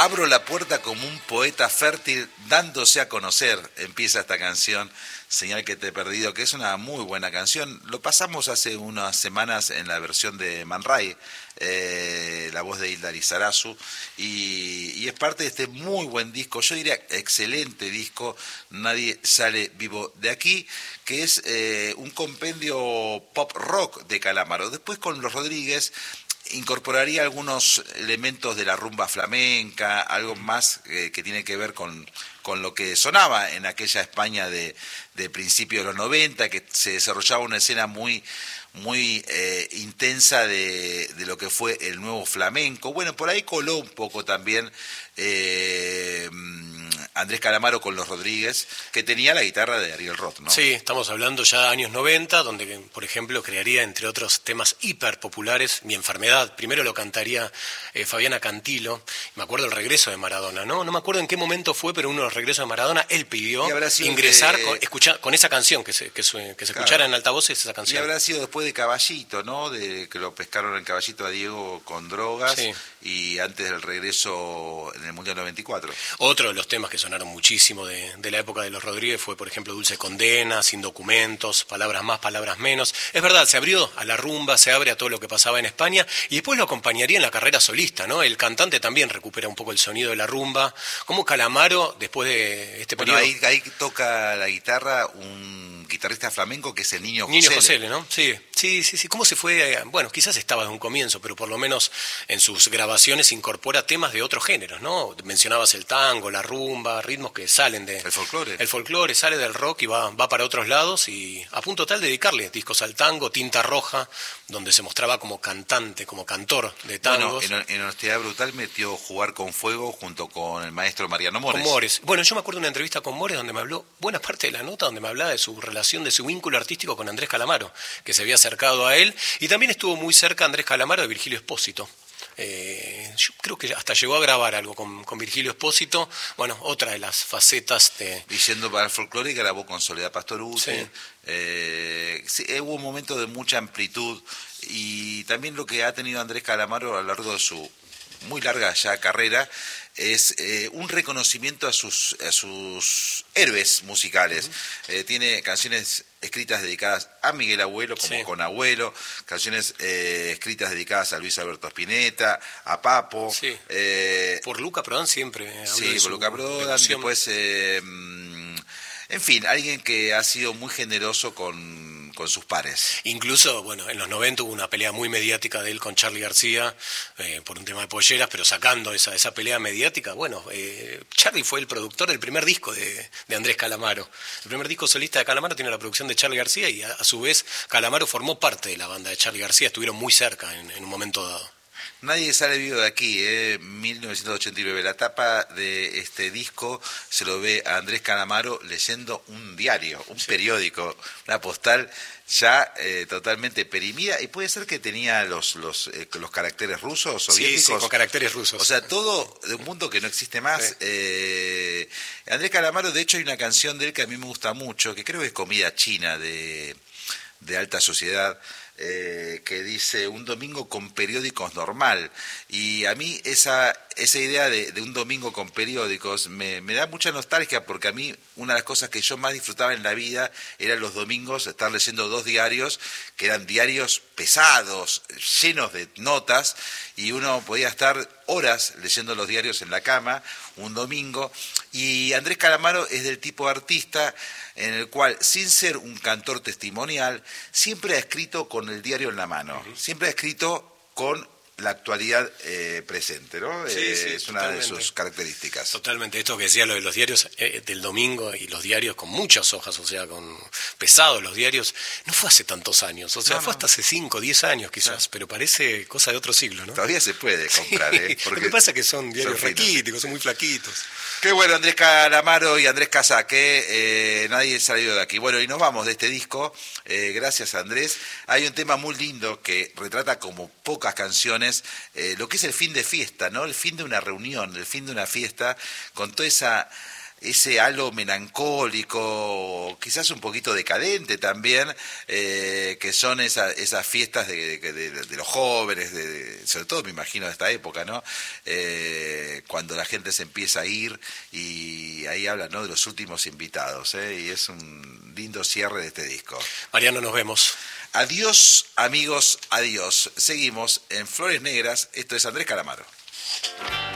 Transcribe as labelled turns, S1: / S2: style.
S1: Abro la puerta como un poeta fértil dándose a conocer, empieza esta canción, Señal que te he perdido, que es una muy buena canción. Lo pasamos hace unas semanas en la versión de Man Ray, la voz de Hilda Lizarazu, y es parte de este muy buen disco, yo diría excelente disco, Nadie sale vivo de aquí, que es un compendio pop rock de Calamaro. Después con Los Rodríguez incorporaría algunos elementos de la rumba flamenca, algo más que tiene que ver con lo que sonaba en aquella España de principios de los 90, que se desarrollaba una escena muy intensa de lo que fue el nuevo flamenco. Bueno, por ahí coló un poco también Andrés Calamaro con Los Rodríguez, que tenía la guitarra de Ariel Roth, ¿no?
S2: Sí, estamos hablando ya de años 90, donde, por ejemplo, crearía, entre otros temas hiper populares, Mi enfermedad. Primero lo cantaría Fabiana Cantilo. Me acuerdo el regreso de Maradona, ¿no? No me acuerdo en qué momento fue, pero uno de los regresos de Maradona, él pidió ingresar con esa canción, que se claro, escuchara en altavoces esa canción.
S1: Y habrá sido después de Caballito, ¿no? De que lo pescaron en Caballito a Diego con drogas, sí, y antes del regreso en el Mundial 94.
S2: Otro de los temas que sonaron muchísimo de la época de Los Rodríguez fue, por ejemplo, Dulce Condena, Sin documentos, Palabras más, palabras menos. Es verdad, se abrió a la rumba, se abre a todo lo que pasaba en España, y después lo acompañaría en la carrera solista, ¿no? El cantante también recupera un poco el sonido de la rumba. Como Calamaro, después de este periodo...
S1: Ahí toca la guitarra un guitarrista flamenco que es el Niño José.
S2: Niño José, ¿no? Sí. ¿Cómo se fue? Bueno, quizás estaba desde un comienzo, pero por lo menos en sus grabaciones incorpora temas de otros géneros, ¿no? Mencionabas el tango, la rumba, ritmos que salen de...
S1: El folclore.
S2: El folclore sale del rock y va para otros lados, y a punto tal de dedicarle discos al tango, Tinta Roja, donde se mostraba como cantante, como cantor de tangos.
S1: Bueno, en Honestidad Brutal metió Jugar con Fuego junto con el maestro Mariano Mores.
S2: Con Mores. Bueno, yo me acuerdo de una entrevista con Mores donde me habló, buena parte de la nota, donde me hablaba de su relación, de su vínculo artístico con Andrés Calamaro, que se había acercado a él, y también estuvo muy cerca Andrés Calamaro de Virgilio Espósito. Yo creo que hasta llegó a grabar algo con Virgilio Espósito. Bueno, otra de las facetas de...
S1: Yendo para el folclore, grabó con Soledad Pastoruti.
S2: Sí.
S1: Sí, hubo un momento de mucha amplitud, y también lo que ha tenido Andrés Calamaro a lo largo de su muy larga ya carrera es un reconocimiento a sus héroes musicales. Tiene canciones escritas dedicadas a Miguel Abuelo, como sí, Con Abuelo, canciones escritas dedicadas a Luis Alberto Spinetta, a Papo.
S2: Sí. Por Luca Prodan siempre.
S1: Sí, por Luca Prodan. Después, en fin, alguien que ha sido muy generoso con sus pares.
S2: Incluso, bueno, en los 90 hubo una pelea muy mediática de él con Charly García por un tema de polleras, pero sacando esa pelea mediática, bueno, Charly fue el productor del primer disco de Andrés Calamaro. El primer disco solista de Calamaro tiene la producción de Charly García, y a su vez Calamaro formó parte de la banda de Charly García, estuvieron muy cerca en un momento dado.
S1: Nadie sale vivo de aquí, 1989. La tapa de este disco se lo ve a Andrés Calamaro leyendo un diario, un periódico, una postal ya totalmente perimida, y puede ser que tenía los caracteres rusos, soviéticos.
S2: Sí, con caracteres rusos.
S1: O sea, todo de un mundo que no existe más. Sí. Andrés Calamaro, de hecho, hay una canción de él que a mí me gusta mucho, que creo que es comida china de alta sociedad, que dice un domingo con periódicos normal, y a mí esa idea de un domingo con periódicos me da mucha nostalgia, porque a mí una de las cosas que yo más disfrutaba en la vida eran los domingos estar leyendo 2 diarios, que eran diarios pesados, llenos de notas, y uno podía estar horas leyendo los diarios en la cama un domingo. Y Andrés Calamaro es del tipo de artista en el cual, sin ser un cantor testimonial, siempre ha escrito con el diario en la mano, siempre ha escrito con la actualidad presente, ¿no?
S2: Sí,
S1: es una de sus características.
S2: Totalmente. Esto que decía lo de los diarios del domingo, y los diarios con muchas hojas, o sea, con pesados los diarios, no fue hace tantos años, o sea, fue hasta hace 5, 10 años quizás, pero parece cosa de otro siglo, ¿no?
S1: Todavía se puede comprar,
S2: Porque lo que pasa es que son diarios raquíticos, son muy flaquitos.
S1: Qué bueno, Andrés Calamaro y Andrés Casaque, nadie salió de aquí. Bueno, y nos vamos de este disco, gracias Andrés. Hay un tema muy lindo que retrata como pocas canciones lo que es el fin de fiesta, ¿no? El fin de una reunión, el fin de una fiesta, con toda esa ese halo melancólico, quizás un poquito decadente también, que son esas fiestas de los jóvenes, sobre todo me imagino de esta época, ¿no? Cuando la gente se empieza a ir, y ahí hablan, ¿no?, de los últimos invitados, y es un lindo cierre de este disco.
S2: Mariano, nos vemos.
S1: Adiós, amigos, adiós. Seguimos en Flores Negras. Esto es Andrés Calamaro.